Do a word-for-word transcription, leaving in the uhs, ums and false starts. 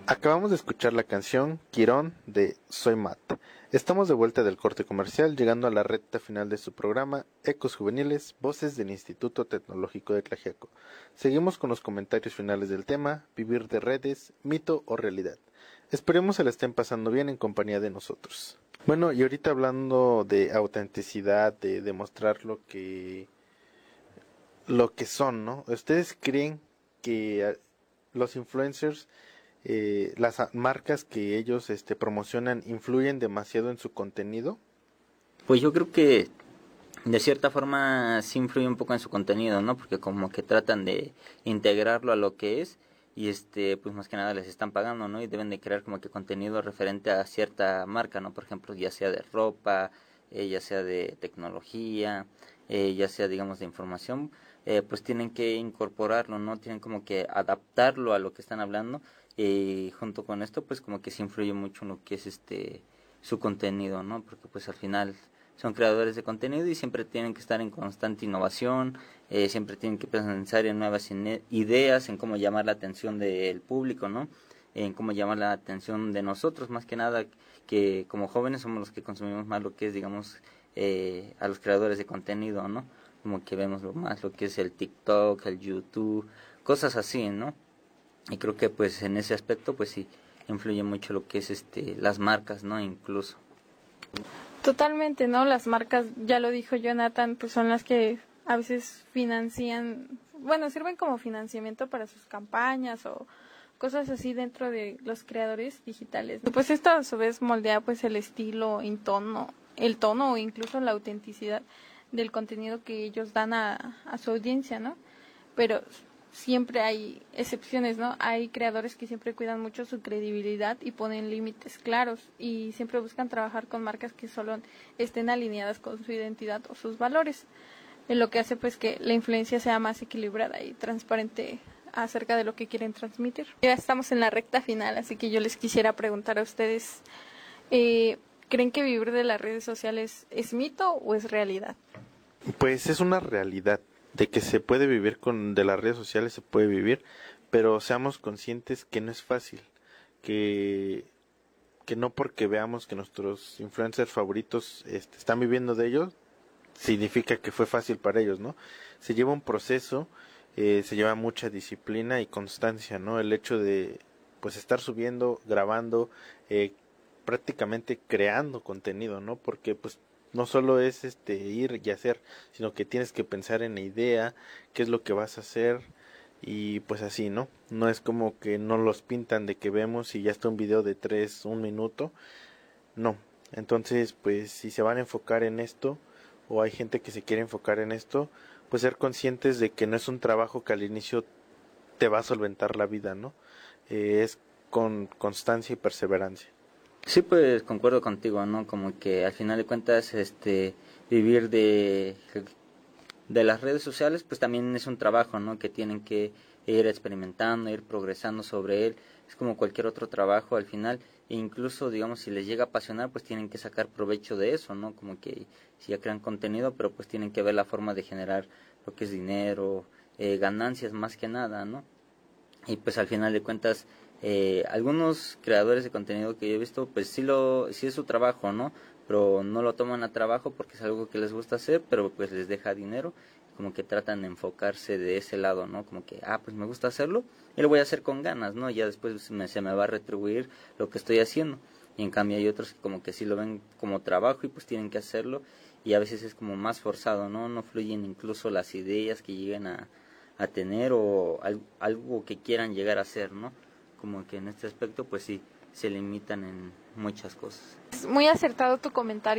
Acabamos de escuchar la canción Quirón de Soy Matt. Estamos de vuelta del corte comercial, llegando a la recta final de su programa Ecos Juveniles, Voces del Instituto Tecnológico de Tlaxiaco. Seguimos con los comentarios finales del tema, vivir de redes, mito o realidad. Esperemos se la estén pasando bien en compañía de nosotros. Bueno, y ahorita hablando de autenticidad, de demostrar lo que, lo que son, ¿no? ¿Ustedes creen que los influencers, eh, las marcas que ellos este, promocionan, influyen demasiado en su contenido? Pues yo creo que de cierta forma sí influye un poco en su contenido, ¿no? Porque como que tratan de integrarlo a lo que es y este pues más que nada les están pagando, ¿no? Y deben de crear como que contenido referente a cierta marca, ¿no? Por ejemplo, ya sea de ropa, eh, ya sea de tecnología, eh, ya sea digamos de información, eh, pues tienen que incorporarlo, ¿no? Tienen como que adaptarlo a lo que están hablando y junto con esto pues como que sí influye mucho en lo que es este su contenido, ¿no? Porque pues al final son creadores de contenido y siempre tienen que estar en constante innovación, eh, siempre tienen que pensar en nuevas ideas, en cómo llamar la atención del público, ¿no? En cómo llamar la atención de nosotros, más que nada, que como jóvenes somos los que consumimos más lo que es, digamos, eh, a los creadores de contenido, ¿no? Como que vemos lo más lo que es el TikTok, el YouTube, cosas así, ¿no? Y creo que pues en ese aspecto pues sí influye mucho lo que es este las marcas, ¿no? Incluso. Totalmente, ¿no? Las marcas, ya lo dijo Jonathan, pues son las que a veces financian, bueno, sirven como financiamiento para sus campañas o cosas así dentro de los creadores digitales. Pues esto a su vez moldea pues el estilo, el tono, el tono o incluso la autenticidad del contenido que ellos dan a, a su audiencia, ¿no? Pero siempre hay excepciones, ¿no? Hay creadores que siempre cuidan mucho su credibilidad y ponen límites claros y siempre buscan trabajar con marcas que solo estén alineadas con su identidad o sus valores, en lo que hace pues que la influencia sea más equilibrada y transparente acerca de lo que quieren transmitir. Ya estamos en la recta final, así que yo les quisiera preguntar a ustedes, eh, ¿creen que vivir de las redes sociales es mito o es realidad? Pues es una realidad. De que se puede vivir con de las redes sociales, se puede vivir, pero seamos conscientes que no es fácil, que que no porque veamos que nuestros influencers favoritos este, están viviendo de ellos significa que fue fácil para ellos, ¿no? Se lleva un proceso, eh, se lleva mucha disciplina y constancia, ¿no? El hecho de pues estar subiendo, grabando, eh, prácticamente creando contenido, ¿no? Porque pues no solo es este ir y hacer, sino que tienes que pensar en la idea, qué es lo que vas a hacer y pues así, ¿no? No es como que no los pintan de que vemos y ya está un video de tres, un minuto, no. Entonces, pues si se van a enfocar en esto o hay gente que se quiere enfocar en esto, pues ser conscientes de que no es un trabajo que al inicio te va a solventar la vida, ¿no? Eh, es con constancia y perseverancia. Sí, pues concuerdo contigo, ¿no? Como que al final de cuentas, este, vivir de, de las redes sociales, pues también es un trabajo, ¿no? Que tienen que ir experimentando, ir progresando sobre él. Es como cualquier otro trabajo al final. E incluso, digamos, si les llega a apasionar, pues tienen que sacar provecho de eso, ¿no? Como que si ya crean contenido, pero pues tienen que ver la forma de generar lo que es dinero, eh, ganancias más que nada, ¿no? Y pues al final de cuentas, eh, algunos creadores de contenido que yo he visto, pues sí lo sí es su trabajo, ¿no? Pero no lo toman a trabajo porque es algo que les gusta hacer, pero pues les deja dinero, como que tratan de enfocarse de ese lado, ¿no? Como que, ah, pues me gusta hacerlo y lo voy a hacer con ganas, ¿no? Y ya después me, se me va a retribuir lo que estoy haciendo. Y en cambio hay otros que como que sí lo ven como trabajo y pues tienen que hacerlo y a veces es como más forzado, ¿no? No fluyen incluso las ideas que lleguen a a tener o al, algo que quieran llegar a hacer, ¿no? Como que en este aspecto pues sí se limitan en muchas cosas. Es muy acertado tu comentario.